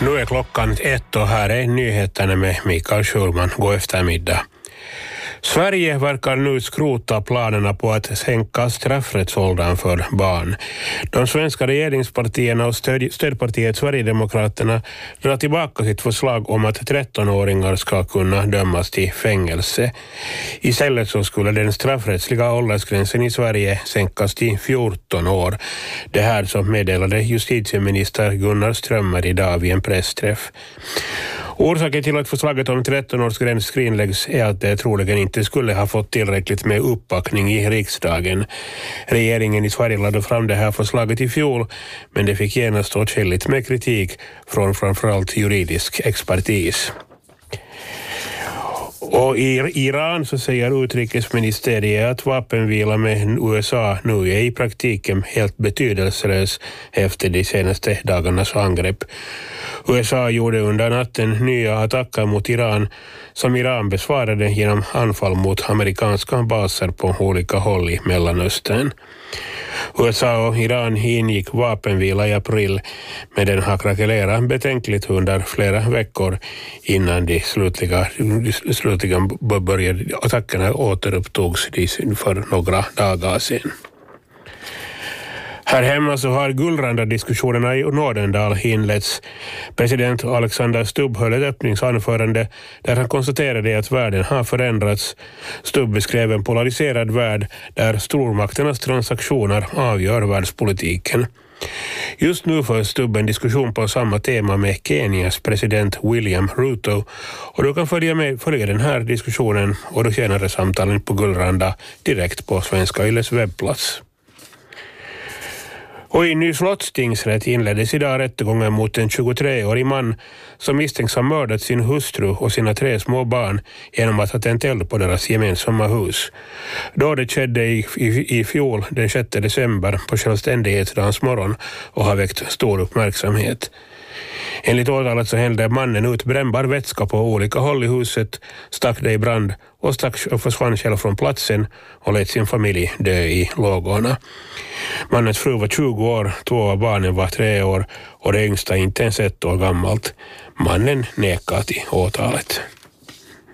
Nu är klockan 1 och här är nyheterna med Mikael Schulman. God eftermiddag. Sverige verkar nu skrota planerna på att sänka straffrättsåldern för barn. De svenska regeringspartierna och stödpartiet Sverigedemokraterna drar tillbaka sitt förslag om att 13-åringar ska kunna dömas till fängelse. Istället så skulle den straffrättsliga åldersgränsen i Sverige sänkas till 14 år. Det här som meddelade justitieminister Gunnar Strömmer idag vid en pressträff. Orsaken till att förslaget om 13-årsgräns skrinläggs är att det troligen inte skulle ha fått tillräckligt med uppbackning i riksdagen. Regeringen i Sverige lade fram det här förslaget i fjol, men det fick genast åtskilligt med kritik från framförallt juridisk expertis. Och i Iran så säger utrikesministeriet att vapenvila med USA nu är i praktiken helt betydelselös efter de senaste dagarnas angrepp. USA gjorde under natten nya attacker mot Iran som Iran besvarade genom anfall mot amerikanska baser på olika håll i Mellanöstern. USA och Iran ingick vapenvila i april, men den har krackelerat betänkligt under flera veckor innan de slutligen började attackerna återupptogs för några dagar sedan. Här hemma så har Gullranda-diskussionerna i Nådendal inletts. President Alexander Stubb höll ett öppningsanförande där han konstaterade att världen har förändrats. Stubb beskrev en polariserad värld där stormakternas transaktioner avgör världspolitiken. Just nu för Stubb en diskussion på samma tema med Kenias president William Ruto, och du kan följa den här diskussionen och de senare samtalen på Gullranda direkt på Svenska Yles webbplats. Och i Ny Slottstingsrätt inleddes idag rättegången mot en 23-årig man som misstänks ha mördat sin hustru och sina 3 små barn genom att ha tänt eld på deras gemensamma hus. Då det skedde i fjol den 6 december på självständighetsdagens morgon och har väckt stor uppmärksamhet. Enligt åtalet så hällde mannen ut brännbar vätska på olika håll i huset, stack det i brand och försvann själv från platsen och lät sin familj dö i lågorna. Mannens fru var 20 år, 2 av barnen var 3 år och det yngsta inte ens 1 år gammalt. Mannen nekar till åtalet.